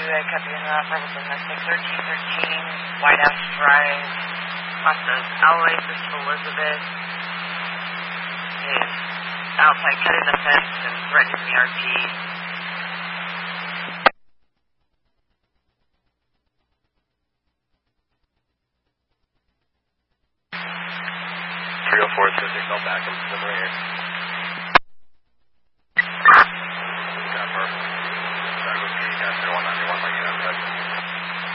copy on that. Rebel Domestic 1313, White House Drive, Costas Alloy, Sister Elizabeth, is outside cutting the fence and threatening the RP. 304 is going to signal back. I'm still right here.